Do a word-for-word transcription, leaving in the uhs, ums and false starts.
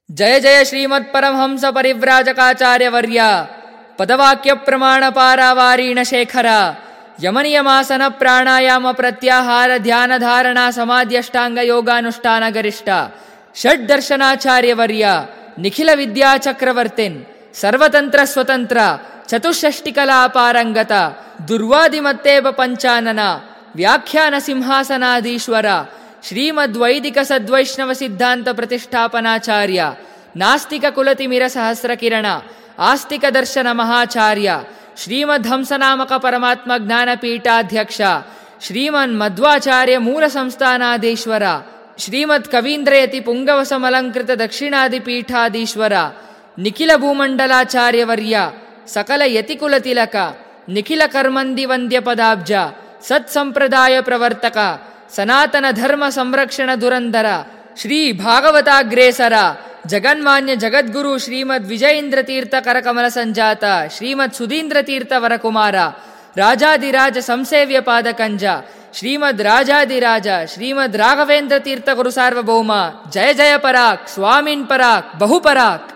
ಜಯ ಜಯ ಶ್ರೀಮತ್ ಪರಮಹಂಸ ಪರಿವ್ರಾಜಕಾಚಾರ್ಯವರ್ಯ ಪದವಾಕ್ಯ ಪ್ರಮಾಣ ಪಾರಾವಾರೀಣ ಶೇಖರ ಯಮನಿಯಮಾಸನ ಪ್ರಾಣಾಯಾಮ ಪ್ರತ್ಯಾಹಾರ ಧ್ಯಾನ ಧಾರಣಾ ಸಮಾಧ್ಯಷ್ಟಾಂಗ ಯೋಗಾನುಷ್ಠಾನ ಗರಿಷ್ಠ ಷಡ್ ದರ್ಶನಾಚಾರ್ಯವರ್ಯ ನಿಖಿಲ ವಿದ್ಯಾ ಚಕ್ರವರ್ತಿನ್ ಸರ್ವತಂತ್ರ ಸ್ವತಂತ್ರ ಚತುಷ್ಷಷ್ಟಿ ಕಲಾ ಪಾರಂಗತ ದುರ್ವಾದಿಮತ್ತೇಬ ಪಂಚಾನನ ವ್ಯಾಖ್ಯಾನ ಸಿಂಹಾಸನಾಧೀಶ್ವರ ಶ್ರೀಮದ್ವೈದಿಕ ಸದ್ವೈಷ್ಣವ ಸಿದ್ಧಾಂತ ಪ್ರತಿಷ್ಠಾಪನಾಚಾರ್ಯ ನಾಸ್ತಿಕ ಕುಲತಿಮಿರ ಸಹಸ್ರ ಕಿರಣ ಆಸ್ತಿಕ ದರ್ಶನ ಮಹಾಚಾರ್ಯ ಶ್ರೀಮದ್ ಹಂಸನಾಮಕ ಪರಮಾತ್ಮ ಜ್ಞಾನಪೀಠಾಧ್ಯಕ್ಷ ಶ್ರೀಮನ್ ಮಧ್ವಾಚಾರ್ಯ ಮೂಲ ಸಂಸ್ಥಾನಾಧೀಶ್ವರ ಶ್ರೀಮದ್ ಕವೀಂದ್ರಯತಿ ಪುಂಗವ ಸಮಲಂಕೃತ ದಕ್ಷಿಣಾದಿ ಪೀಠಾಧೀಶ್ವರ ನಿಖಿಲ ಭೂಮಂಡಲಾಚಾರ್ಯವರ್ಯ ಸಕಲ ಯತಿಕುಲ ತಿಲಕ ನಿಖಿಲ ಕರ್ಮಂದಿ ವಂದ್ಯ ಪದಾಬ್ಜ ಸತ್ ಸಂಪ್ರದಾಯ ಪ್ರವರ್ತಕ ಸನಾತನ ಧರ್ಮ ಸಂರಕ್ಷಣ ದುರಂದರ ಶ್ರೀ ಭಾಗವತಾಗ್ರೇಸರ ಜಗನ್ಮಾನ್ಯ ಜಗದ್ಗುರು ಶ್ರೀಮದ್ ವಿಜಯೇಂದ್ರ ತೀರ್ಥ ಕರಕಮಲ ಸಂಜಾತ ಶ್ರೀಮದ್ ಸುಧೀಂದ್ರ ತೀರ್ಥ ವರಕುಮಾರ ರಾಜಾದಿರಾಜ ಸಂಸೇವ್ಯ ಪಾದಕಂಜ ಶ್ರೀಮದ್ ರಾಜಾದಿರಾಜ ಶ್ರೀಮದ್ ರಾಘವೇಂದ್ರ ತೀರ್ಥ ಗುರು ಸಾರ್ವಭೌಮ ಜಯ ಜಯ ಪರಾಕ್ ಸ್ವಾಮಿನ್ ಪರಾಕ್ ಬಹುಪರಾಕ್.